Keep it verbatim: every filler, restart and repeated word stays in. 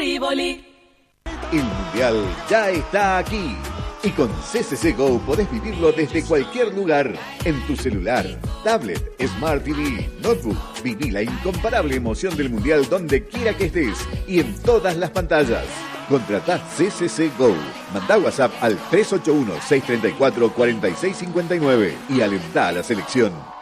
Rivoli. El Mundial ya está aquí. Y con C C C Go podés vivirlo desde cualquier lugar. En tu celular, tablet, Smart T V, notebook. Viví la incomparable emoción del Mundial donde quiera que estés y en todas las pantallas. Contratá C C C Go. Mandá WhatsApp al tres ocho uno, seis tres cuatro, cuatro seis cinco nueve y alentá a la selección.